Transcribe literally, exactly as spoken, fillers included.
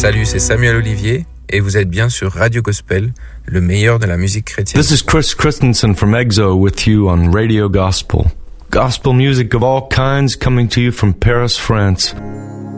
Salut, c'est Samuel Olivier et vous êtes bien sur Radio Gospel, le meilleur de la musique chrétienne. This is Chris Christensen from EXO with you on Radio Gospel. Gospel music of all kinds coming to you from Paris, France.